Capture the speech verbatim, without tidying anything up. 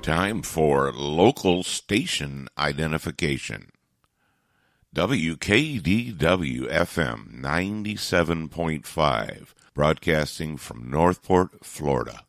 Time for local station identification. W K D W F M ninety-seven point five, broadcasting from Northport, Florida.